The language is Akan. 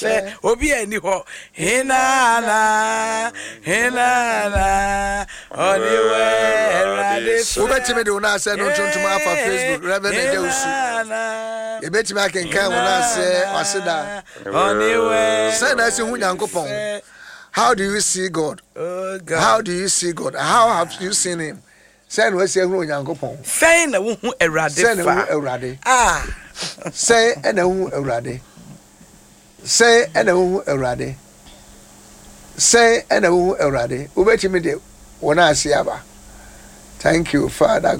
obi ani ho hinana oniwe erade so betime de una say no tontom afa Facebook Reverend Deusu e betime akenkan una say waseda oniwe say na say hu Nyankopon. How do you see God? Oh God. How do you see God? How have you seen him? Say no say hu Nyankopon. Say na hu erade fa. Say na hu erade. Say na hu erade. Say na hu erade. Say na hu erade. Ubetime de una say aba. Thank you, Father.